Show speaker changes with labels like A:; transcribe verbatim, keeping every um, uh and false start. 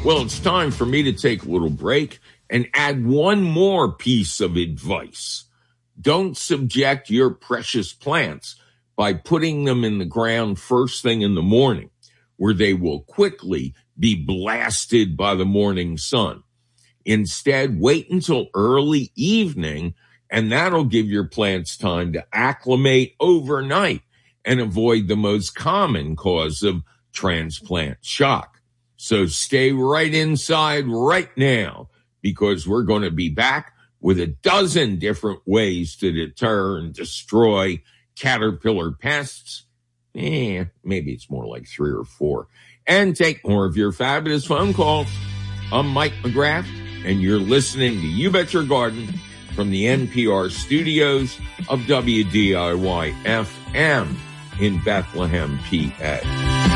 A: Well, it's time for me to take a little break and add one more piece of advice. Don't subject your precious plants by putting them in the ground first thing in the morning, where they will quickly be blasted by the morning sun. Instead, wait until early evening, and that'll give your plants time to acclimate overnight and avoid the most common cause of transplant shock. So stay right inside right now, because we're going to be back with a dozen different ways to deter and destroy caterpillar pests. Eh, maybe it's more like three or four. And take more of your fabulous phone calls. I'm Mike McGrath, and you're listening to You Bet Your Garden from the N P R studios of W D I Y F M in Bethlehem, P A.